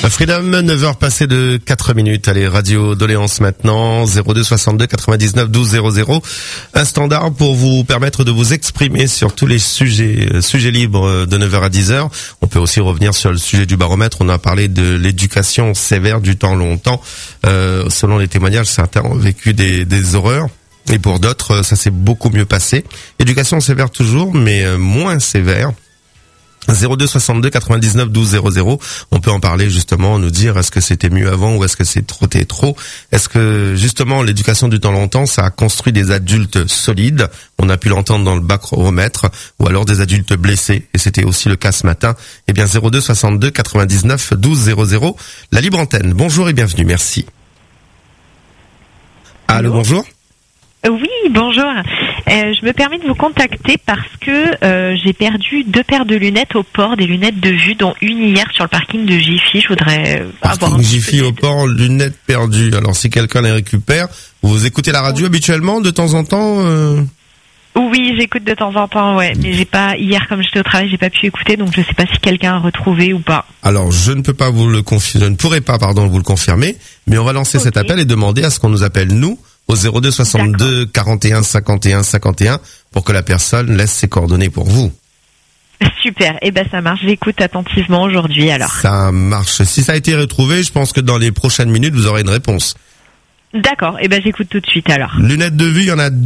Freedom, 9h passées de 4 minutes. Allez, radio doléance maintenant, 02 62 99 12 00. Un standard pour vous permettre de vous exprimer sur tous les sujets libres de 9h à 10h. On peut aussi revenir sur le sujet du baromètre. On a parlé de l'éducation sévère du temps longtemps. Selon les témoignages, certains ont vécu des horreurs. Et pour d'autres, ça s'est beaucoup mieux passé. Éducation sévère toujours, mais moins sévère. 02 62 99 12 00. On peut en parler justement, nous dire est-ce que c'était mieux avant ou est-ce que c'est trop. Est-ce que justement l'éducation du temps longtemps, ça a construit des adultes solides, on a pu l'entendre dans le baromètre, ou alors des adultes blessés, et c'était aussi le cas ce matin. Eh bien 02 62 99 12 00. La libre antenne. Bonjour et bienvenue, merci. Allô, bonjour. Oui, bonjour. Je me permets de vous contacter parce que j'ai perdu 2 paires de lunettes au port, des lunettes de vue, dont une hier sur le parking de Jiffy. Je voudrais avoir Jiffy au port, lunettes perdues. Alors si quelqu'un les récupère, vous écoutez la radio habituellement de temps en temps Oui, j'écoute de temps en temps, ouais. Mais j'ai pas, hier comme j'étais au travail, j'ai pas pu écouter, donc je sais pas si quelqu'un a retrouvé ou pas. Alors je ne pourrais pas vous le confirmer, mais on va lancer cet appel et demander à ce qu'on nous appelle nous au 02 62 41 51 51 pour que la personne laisse ses coordonnées pour vous. Super, et ça marche, j'écoute attentivement aujourd'hui alors. Ça marche. Si ça a été retrouvé, je pense que dans les prochaines minutes, vous aurez une réponse. D'accord, j'écoute tout de suite alors. Lunettes de vue, il y en a